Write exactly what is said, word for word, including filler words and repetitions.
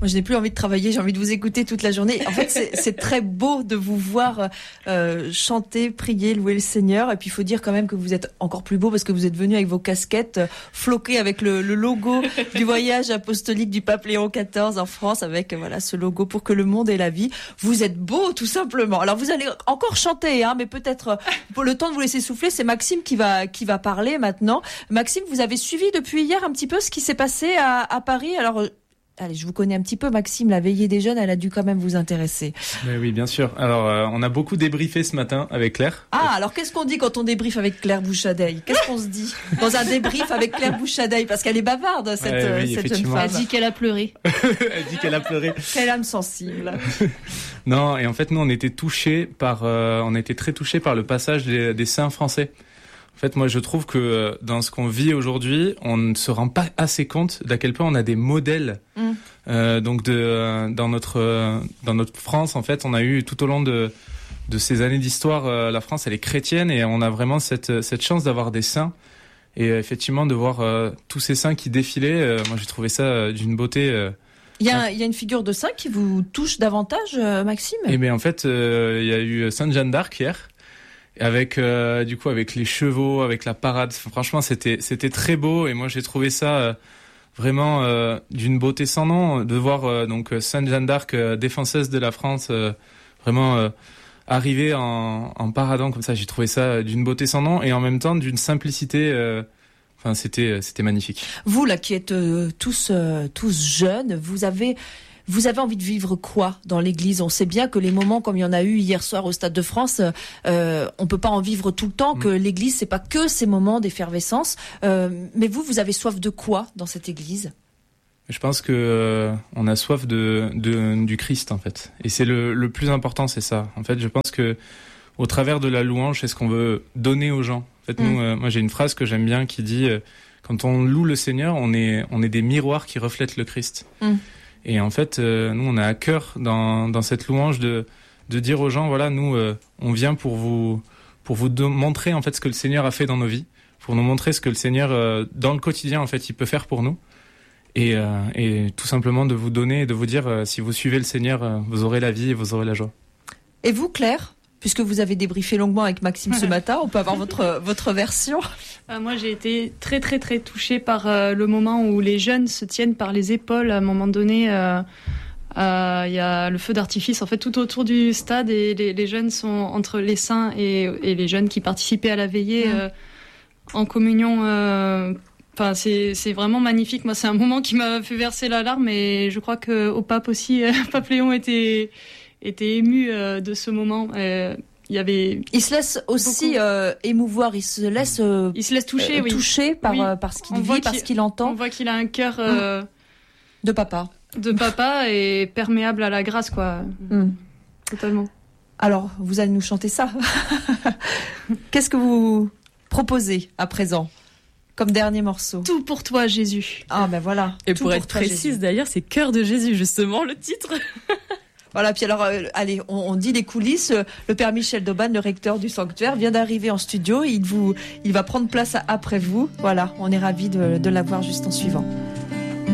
Moi, je n'ai plus envie de travailler, j'ai envie de vous écouter toute la journée. En fait, c'est, c'est très beau de vous voir euh, chanter, prier, louer le Seigneur. Et puis, il faut dire quand même que vous êtes encore plus beau parce que vous êtes venu avec vos casquettes euh, floquées avec le, le logo du voyage apostolique du pape Léon quatorze en France, avec euh, voilà ce logo pour que le monde ait la vie. Vous êtes beau, tout simplement. Alors, vous allez encore chanter, hein, mais peut-être euh, pour le temps de vous laisser souffler, c'est Maxime qui va qui va parler maintenant. Maxime, vous avez suivi depuis hier un petit peu ce qui s'est passé à, à Paris. Alors, allez, je vous connais un petit peu, Maxime, la veillée des jeunes, elle a dû quand même vous intéresser. Mais oui, bien sûr. Alors, euh, on a beaucoup débriefé ce matin avec Claire. Ah, alors qu'est-ce qu'on dit quand on débriefe avec Claire Bouchadeille ? Qu'est-ce qu'on se dit dans un débrief avec Claire Bouchadeille ? Parce qu'elle est bavarde, cette, ouais, oui, cette jeune femme. Elle dit qu'elle a pleuré. Elle dit qu'elle a pleuré. Quelle âme sensible. Non, et en fait, nous, on était touchés par, euh, on était très touchés par le passage des, des saints français. En fait, moi, je trouve que dans ce qu'on vit aujourd'hui, on ne se rend pas assez compte d'à quel point on a des modèles. Mm. Euh, donc, de, euh, dans notre euh, dans notre France, en fait, on a eu tout au long de de ces années d'histoire, euh, la France, elle est chrétienne et on a vraiment cette cette chance d'avoir des saints. Et euh, effectivement, de voir euh, tous ces saints qui défilaient, euh, moi, j'ai trouvé ça euh, d'une beauté. Euh, il y a il y a une figure de saint qui vous touche davantage, euh, Maxime ? Eh bien, en fait, euh, il y a eu Sainte Jeanne d'Arc hier. Avec euh, du coup avec les chevaux, avec la parade, franchement c'était c'était très beau et moi j'ai trouvé ça euh, vraiment euh, d'une beauté sans nom de voir euh, donc Sainte Jeanne d'Arc, euh, défenseuse de la France, euh, vraiment euh, arriver en, en paradant comme ça. J'ai trouvé ça d'une beauté sans nom et en même temps d'une simplicité. Euh, enfin c'était c'était magnifique. Vous là qui êtes euh, tous euh, tous jeunes, vous avez Vous avez envie de vivre quoi dans l'église ? On sait bien que les moments comme il y en a eu hier soir au Stade de France, euh, on peut pas en vivre tout le temps, que l'église, c'est pas que ces moments d'effervescence. Euh, mais vous, vous avez soif de quoi dans cette église ? Je pense que euh, on a soif de, de du Christ en fait. Et c'est le, le plus important, c'est ça. En fait, je pense que au travers de la louange, c'est ce qu'on veut donner aux gens. En fait, mmh. nous, euh, moi j'ai une phrase que j'aime bien qui dit euh, quand on loue le Seigneur, on est on est des miroirs qui reflètent le Christ. Mmh. Et en fait, euh, nous, on a à cœur dans dans cette louange de de dire aux gens, voilà, nous, euh, on vient pour vous pour vous de- montrer en fait ce que le Seigneur a fait dans nos vies, pour nous montrer ce que le Seigneur euh, dans le quotidien en fait, il peut faire pour nous, et euh, et tout simplement de vous donner, et de vous dire, euh, si vous suivez le Seigneur, euh, vous aurez la vie et vous aurez la joie. Et vous, Claire ? Puisque vous avez débriefé longuement avec Maxime ce matin, on peut avoir votre votre version. Euh, moi, j'ai été très très très touchée par euh, le moment où les jeunes se tiennent par les épaules. À un moment donné, il euh, euh, y a le feu d'artifice en fait tout autour du stade et les, les jeunes sont entre les saints et, et les jeunes qui participaient à la veillée mmh. euh, en communion. Euh, Enfin, c'est c'est vraiment magnifique. Moi, c'est un moment qui m'a fait verser la larme et je crois que au pape aussi, euh, pape Léon était était ému euh, de ce moment. Euh, il y avait. Il se laisse aussi euh, émouvoir. Il se laisse. Euh, il se laisse toucher, euh, oui. toucher par oui. euh, par ce qu'il on vit, par ce qu'il entend. On voit qu'il a un cœur euh, de papa, de papa et perméable à la grâce, quoi. Mm. Totalement. Alors, vous allez nous chanter ça. Qu'est-ce que vous proposez à présent comme dernier morceau ? Tout pour toi, Jésus. Ah ben voilà. Et Tout pour pour être toi, précise, Jésus. d'ailleurs, c'est Cœur de Jésus, justement, le titre. Voilà, puis alors, euh, allez, on, on dit les coulisses. Le père Michel Dauban, le recteur du sanctuaire, vient d'arriver en studio. Il vous, il va prendre place après vous. Voilà, on est ravis de, de l'avoir juste en suivant.